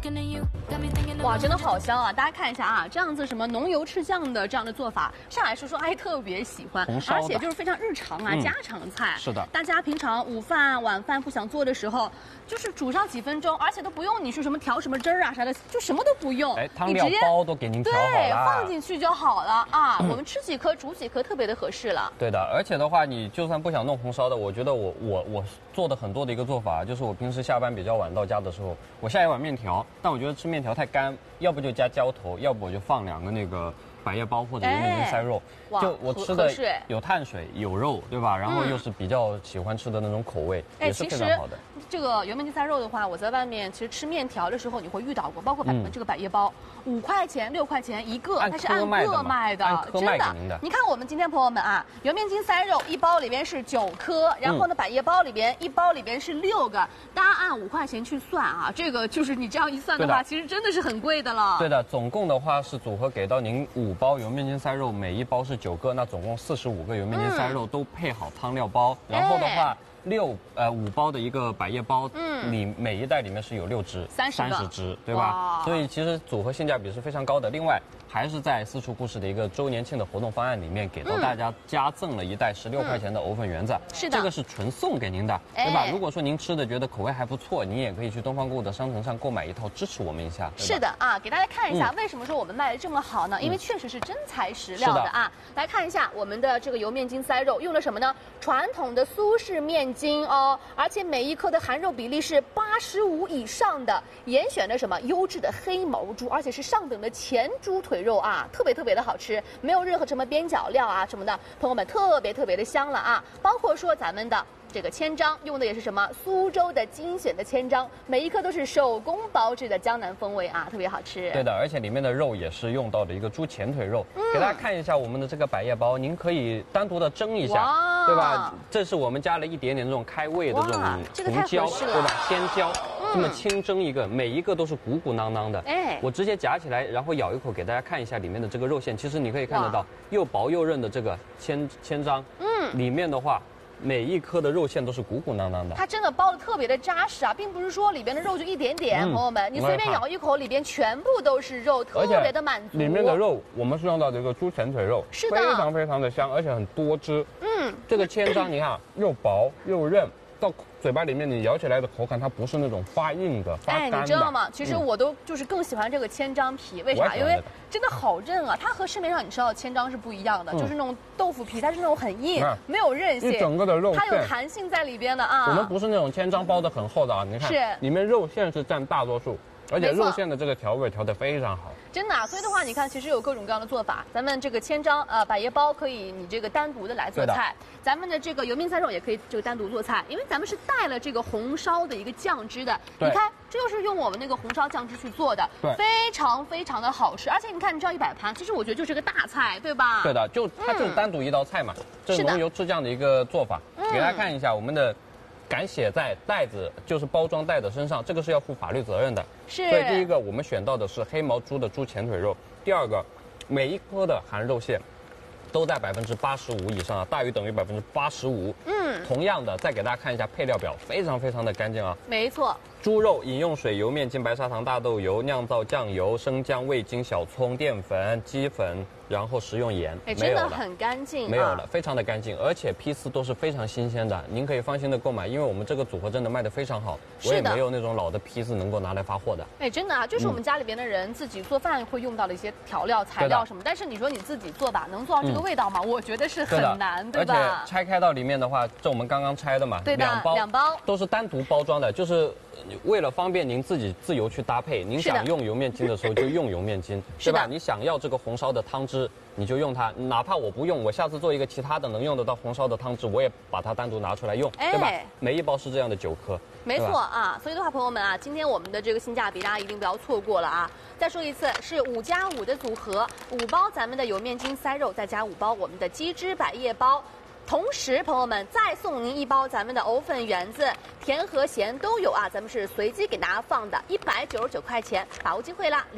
哇，真的好香啊！大家看一下啊，这样子什么浓油赤酱的这样的做法，上来说哎特别喜欢，而且就是非常日常啊，家常菜。 是的， 大家平常午饭、晚饭不想做的时候，就是煮上几分钟，而且都不用你说什么调什么汁儿啊啥的，就什么都不用， 汤料包都给您调好了， 对，放进去就好了啊。我们吃几颗煮几颗，特别的合适了。 对的，而且的话，你就算不想弄红烧的，我觉得我做的很多的一个做法，就是我平时下班比较晚到家的时候，我下一碗面条，但我觉得吃面条太干，要不就加浇头，要不我就放2个那个百叶包或者油面筋塞肉，就我吃的有碳水有肉，对吧？然后又是比较喜欢吃的那种口味，也是非常好的。 这个油面筋塞肉的话，我在外面其实吃面条的时候你会遇到过，包括这个百叶包，5块钱、6块钱一个，它是按个卖的， 真的。 你看我们今天朋友们啊，油面筋塞肉1包里边是9颗，然后呢百叶包里边1包里边是6个，大家按5块钱去算啊，这个就是你这样一算的话，其实真的是很贵的了。 对的，总共的话是组合给到您5包油面筋塞肉，每1包是9个，那总共45个油面筋塞肉都配好汤料包，然后的话。5包的一个百叶包，你每一袋里面是有6只，30只，对吧？所以其实组合性价比是非常高的。另外，还是在私厨故事的一个周年庆的活动方案里面，给到大家加赠了1袋16块钱的藕粉圆子， 是的， 这个是纯送给您的，对吧？如果说您吃的觉得口味还不错，您也可以去东方购物的商城上购买一套，支持我们一下。 是的啊，给大家看一下为什么说我们卖的这么好呢？因为确实是真材实料的啊。来看一下我们的这个油面筋塞肉用了什么呢？传统的苏式面筋哦，而且每1颗的含肉比例是85以上的，严选的什么优质的黑毛猪，而且是上等的前猪腿肉啊，特别的好吃，没有任何什么边角料啊什么的，朋友们特别的香了啊。包括说咱们的这个千张用的也是什么苏州的精选的千张，每1颗都是手工包制的江南风味啊，特别好吃。 对的，而且里面的肉也是用到的一个猪前腿肉，给大家看一下我们的这个百叶包，您可以单独的蒸一下，对吧？这是我们加了一点点这种开胃的这种胡椒，对吧？鲜椒，这么清蒸一个，每1个都是鼓鼓囊囊的。我直接夹起来，然后咬一口，给大家看一下里面的这个肉馅。其实你可以看得到，又薄又韧的这个千张，里面的话。每1颗的肉馅都是鼓鼓囊囊的， 它真的包的特别的扎实啊，并不是说里边的肉就一点点，朋友们，你随便咬一口，里边全部都是肉，特别的满足。 里面的肉我们是用到这个猪前腿肉， 是的， 非常的香，而且很多汁。这个千张你看又薄又韧，到嘴巴里面你咬起来的口感，它不是那种发硬的、发干的。 你知道吗？其实我都就是更喜欢这个千张皮，为啥？因为真的好韧啊！它和市面上你吃到的千张是不一样的，就是那种豆腐皮，它是那种很硬，没有韧性， 一整个的肉馅它有弹性在里边的啊。 我们不是那种千张包的很厚的啊，你看，里面肉馅是占大多数。而且肉馅的这个调味调得非常好， 真的啊。所以的话，你看，其实有各种各样的做法。咱们这个千张百叶包可以你这个单独的来做菜，咱们的这个油面塞肉也可以这个单独做菜，因为咱们是带了这个红烧的一个酱汁的。你看，这就是用我们那个红烧酱汁去做的，非常的好吃。而且你看，你知道100盘，其实我觉得就是个大菜，对吧？ 对的，它就是单独一道菜嘛，这是浓油赤酱的一个做法。给大家看一下我们的。敢写在袋子，就是包装袋的身上，这个是要负法律责任的。 是。 所以第一个，我们选到的是黑毛猪的猪前腿肉；第二个，每1颗的含肉馅都在85%以上啊，大于等于85%。同样的，再给大家看一下配料表，非常的干净啊。 没错。 猪肉、饮用水、油面筋、白砂糖、大豆油、酿造酱油、生姜、味精、小葱、淀粉、鸡粉，然后食用盐， 真的很干净， 没有了，非常的干净，而且批次都是非常新鲜的，您可以放心的购买，因为我们这个组合真的卖得非常好，我也没有那种老的批次能够拿来发货的。 真的啊，就是我们家里边的人自己做饭会用到的一些调料、材料什么，但是你说你自己做吧，能做到这个味道吗？我觉得是很难，对吧？ 而且拆开到里面的话，这我们刚刚拆的嘛， 对的，2包都是单独包装的，就是为了方便您自己自由去搭配，您想用油面筋的时候就用油面筋，对吧？你想要这个红烧的汤汁，你就用它，哪怕我不用，我下次做一个其他的能用得到红烧的汤汁，我也把它单独拿出来用，对吧？每1包是这样的9颗， 没错啊。所以的话，朋友们啊，今天我们的这个性价比大家一定不要错过了啊！再说一次，是5+5的组合，5包咱们的油面筋塞肉，再加5包我们的鸡汁百叶包。同时，朋友们再送您1包咱们的藕粉圆子，甜和咸都有啊，咱们是随机给大家放的，199块钱，把握机会啦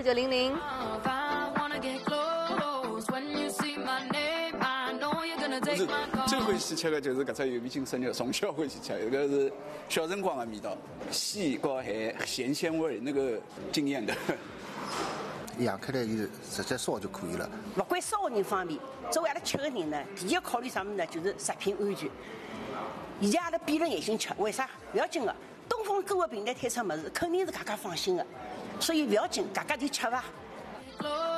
！0215119900。 是最欢喜吃的就是搿只油面筋生肉，从小欢喜吃，这个是小辰光的味道，细和咸咸鲜味那个惊艳的。 养开来就直接烧就可以了。 不管烧的人方面，作为阿拉吃的人呢，第一考虑啥么呢？就是食品安全。现在阿拉闭着眼睛吃，为啥？不要紧的，东风各个平台推出物事，肯定是大家放心的，所以不要紧，大家就吃吧。